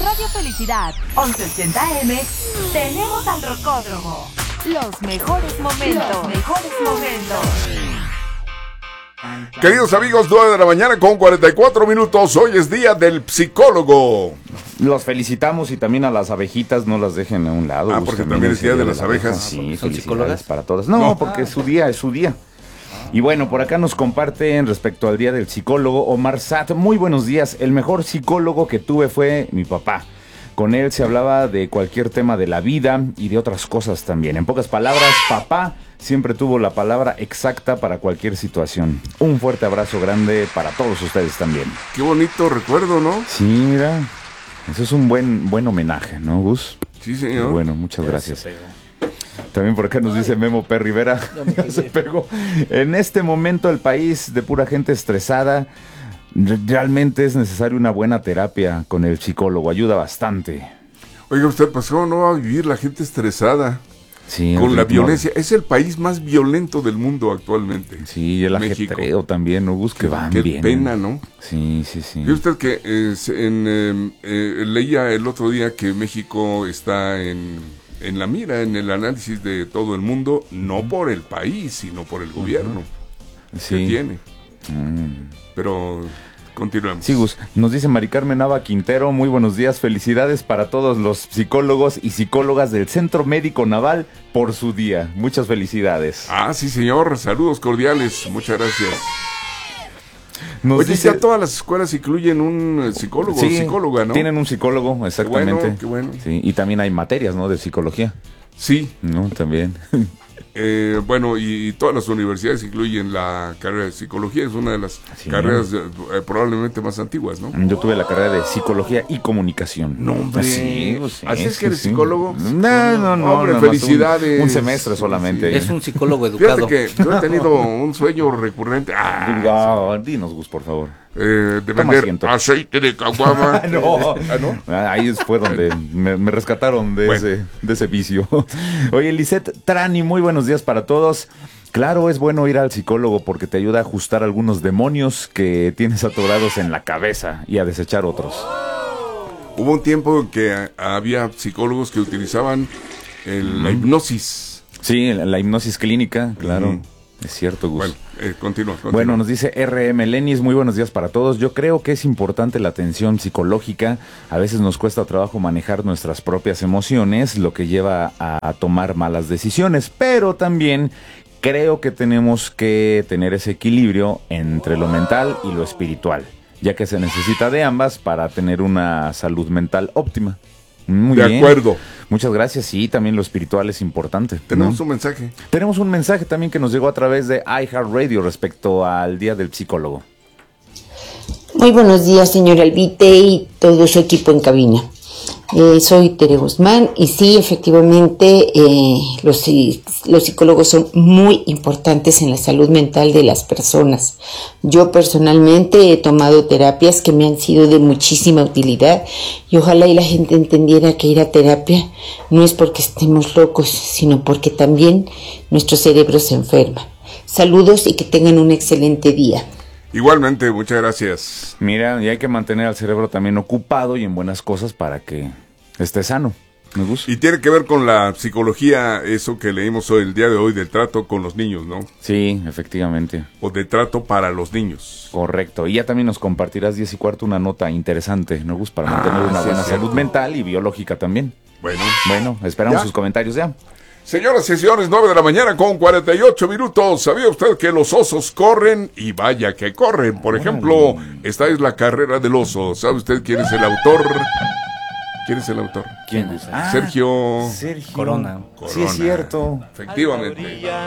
Radio Felicidad 1180M tenemos al Rocódromo. Los mejores momentos. Queridos amigos, 9 de la mañana con 44 minutos. Hoy es día del psicólogo. Los felicitamos y también a las abejitas no las dejen a un lado. Porque también es día de las abejas. Sí, ¿Son psicólogas psicólogas? para todas. No, porque es su día, es su día. Y bueno, por acá nos comparten respecto al día del psicólogo Omar Sat. Muy buenos días. El mejor psicólogo que tuve fue mi papá. Con él se hablaba de cualquier tema de la vida y de otras cosas también. En pocas palabras, papá siempre tuvo la palabra exacta para cualquier situación. Un fuerte abrazo grande para todos ustedes también. Qué bonito recuerdo, ¿no? Sí, mira, eso es un buen homenaje, ¿no, Gus? Sí, señor. Bueno, muchas gracias. También por acá nos dice Memo P. Rivera, ya se pegó. En este momento el país de pura gente estresada, realmente es necesaria una buena terapia con el psicólogo, ayuda bastante. Oiga, usted, pues ¿cómo no va a vivir la gente estresada? Sí, Con la ritmo. violencia. Es el país más violento del mundo actualmente. Sí, y el México. ajetreo también, ¿no, Gus? Que van Qué bien. pena, ¿no? Sí. ¿Vio usted que leía el otro día que México está en la mira, en el análisis de todo el mundo, no por el país, sino por el gobierno que Sí. tiene? Pero continuamos. Sí, Gus, nos dice Mari Carmen Nava Quintero, muy buenos días, felicidades para todos los psicólogos y psicólogas del Centro Médico Naval por su día, muchas felicidades. Ah, sí, señor, saludos cordiales, muchas gracias. Nos Oye, dice, ya todas las escuelas incluyen un psicólogo o sí, psicóloga, ¿no? tienen un psicólogo, exactamente. Qué bueno. Sí, y también hay materias, ¿no?, de psicología, Sí, ¿no? También. bueno, y todas las universidades incluyen la carrera de psicología, es una de las Sí. carreras probablemente más antiguas, ¿no? Yo tuve la carrera de psicología y comunicación. No, hombre. Sí, pues sí, ¿Así es que eres sí. psicólogo? No. Hombre, nada más felicidades. Un semestre solamente. Es un psicólogo educado. Fíjate que yo he tenido un sueño recurrente. Dinos, Gus, por favor. De Toma vender asiento. aceite de caguama. No. ¿Ah, no? Ahí fue donde me rescataron de, Bueno. ese vicio. Oye, Lisette Trani, muy buenos días para todos. Claro, es bueno ir al psicólogo porque te ayuda a ajustar algunos demonios que tienes atorados en la cabeza y a desechar otros. Hubo un tiempo en que había psicólogos que utilizaban la hipnosis. Sí, la hipnosis clínica, claro. Es cierto, Gus. Bueno, continúa. Bueno, nos dice RM Lenis, muy buenos días para todos. Yo creo que es importante la atención psicológica. A veces nos cuesta trabajo manejar nuestras propias emociones, lo que lleva a tomar malas decisiones, pero también creo que tenemos que tener ese equilibrio entre lo mental y lo espiritual, ya que se necesita de ambas para tener una salud mental óptima. Muy De bien. acuerdo. Muchas gracias. Sí, también lo espiritual es importante. Tenemos ¿no? un mensaje. Tenemos un mensaje también que nos llegó a través de iHeartRadio respecto al Día del Psicólogo. Muy buenos días, señor Albite y todo su equipo en cabina. Soy Tere Guzmán y sí, efectivamente, los psicólogos son muy importantes en la salud mental de las personas. Yo personalmente he tomado terapias que me han sido de muchísima utilidad y ojalá y la gente entendiera que ir a terapia no es porque estemos locos, sino porque también nuestro cerebro se enferma. Saludos y que tengan un excelente día. Igualmente, muchas gracias. Mira, y hay que mantener al cerebro también ocupado y en buenas cosas para que esté sano. Me gusta. Y tiene que ver con la psicología, eso que leímos hoy, el día de hoy, del trato con los niños, ¿no? Sí, efectivamente. O de trato para los niños. Correcto. Y ya también nos compartirás 10:15 una nota interesante, ¿no, Gus? Para mantener una sí, buena es salud cierto. mental y biológica también. Bueno. Esperamos ¿Ya? sus comentarios ya. Señoras y señores, 9 de la mañana con 48 minutos. ¿Sabía usted que los osos corren? Y vaya que corren. Por ejemplo, esta es la carrera del oso. ¿Sabe usted quién es el autor? ¿Quién es el autor? ¿Quién? Sergio Sergio Corona. Sí, es cierto. Efectivamente.